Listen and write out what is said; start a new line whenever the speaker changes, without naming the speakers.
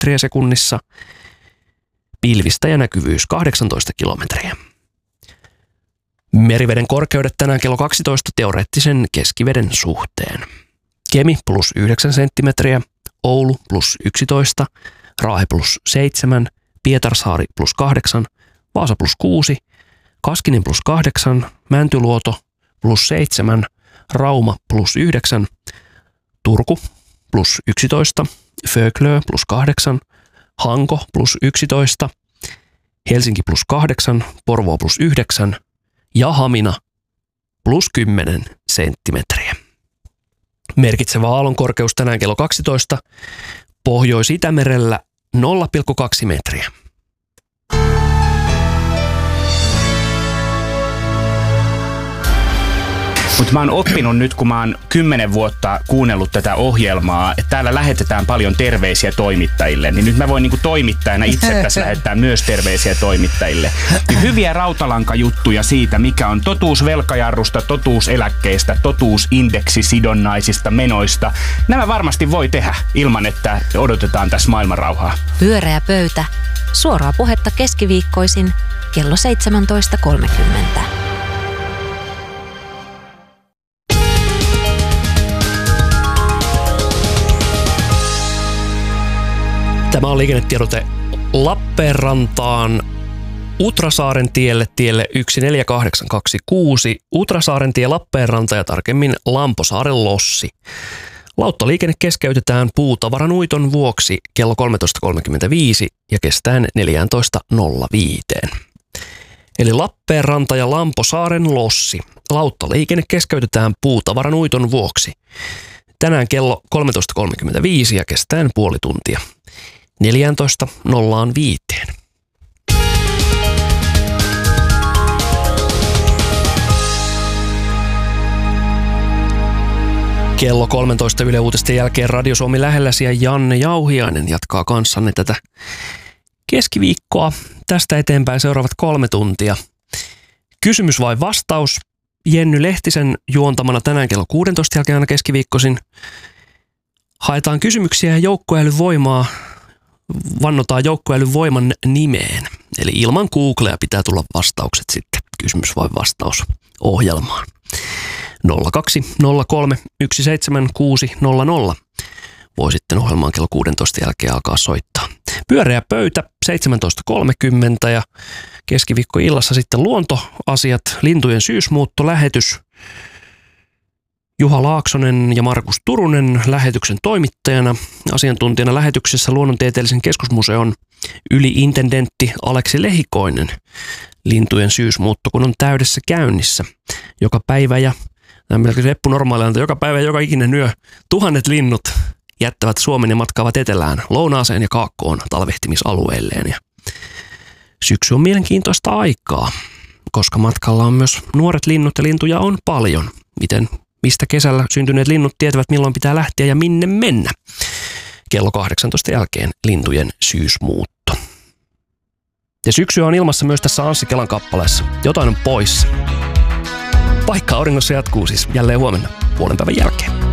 metriä sekunnissa. Pilvistä ja näkyvyys 18 kilometriä. Meriveden korkeudet tänään kello 12 teoreettisen keskiveden suhteen. Kemi plus 9 senttimetriä, Oulu plus 11, Raahe plus 7, Pietarsaari plus 8, Vaasa plus 6, Kaskinen plus 8, Mäntyluoto plus 7, Rauma plus 9, Turku plus 11, Föglö plus 8, Hanko plus 11, Helsinki plus 8, Porvoo plus 9 ja Hamina plus 10 senttimetriä. Merkitsevä aallonkorkeus tänään kello 12, Pohjois-Itämerellä 0,2 metriä.
Mutta mä oon oppinut nyt, kun mä oon 10 vuotta kuunnellut tätä ohjelmaa, että täällä lähetetään paljon terveisiä toimittajille, niin nyt mä voin niinku toimittajana itse tässä lähettää myös terveisiä toimittajille. Niin hyviä rautalankajuttuja siitä, mikä on totuus velkajarrusta, totuus eläkkeistä, totuus indeksisidonnaisista menoista. Nämä varmasti voi tehdä ilman, että odotetaan tässä maailmanrauhaa.
Pyöreä pöytä. Suoraa puhetta keskiviikkoisin kello 17.30.
Tämä on liikennetiedote Lappeenrantaan Utrasaaren tielle 14826, Utrasaaren tie Lappeenranta ja tarkemmin Lamposaaren Lossi. Lauttaliikenne keskeytetään puutavaranuiton vuoksi kello 13.35 ja kestäen 14.05. Eli Lappeenranta ja Lamposaaren Lossi. Lauttaliikenne keskeytetään puutavaranuiton vuoksi. Tänään kello 13.35 ja kestäen puoli tuntia. 14.05. Kello 13 Yle Uutisten jälkeen Radio Suomi lähelläsi ja Janne Jauhiainen jatkaa kanssanne tätä keskiviikkoa. Tästä eteenpäin seuraavat 3 tuntia. Kysymys vai vastaus? Jenny Lehtisen juontamana tänään kello 16 jälkeen aina keskiviikkoisin. Haetaan kysymyksiä ja joukkoälyvoimaa. Vannotaan joukkoälyn voiman nimeen. Eli ilman Googlea pitää tulla vastaukset sitten kysymys vai vastaus ohjelmaan. 0203 17600. Voi sitten ohjelmaan kello 16 jälkeen alkaa soittaa. Pyöreä pöytä 17.30 ja keskiviikkoillassa sitten luontoasiat, lintujen syysmuuttolähetys. Juha Laaksonen ja Markus Turunen lähetyksen toimittajana. Asiantuntijana lähetyksessä Luonnontieteellisen keskusmuseon yli-intendentti Aleksi Lehikoinen. Lintujen syysmuutto kun on täydessä käynnissä. Joka päivä ja melkein reppu normaalilta, joka päivä ja joka ikinen yö 1000 linnut jättävät Suomen ja matkaavat etelään, lounaaseen ja kaakkoon talvehtimisalueilleen. Ja syksy on mielenkiintoista aikaa, koska matkalla on myös nuoret linnut ja lintuja on paljon. Mistä kesällä syntyneet linnut tietävät, milloin pitää lähteä ja minne mennä. Kello 18 jälkeen lintujen syysmuutto. Ja syksy on ilmassa myös tässä Anssi Kelan kappaleessa. Jotain on poissa. Paikka auringossa jatkuu siis jälleen huomenna puolen päivän jälkeen.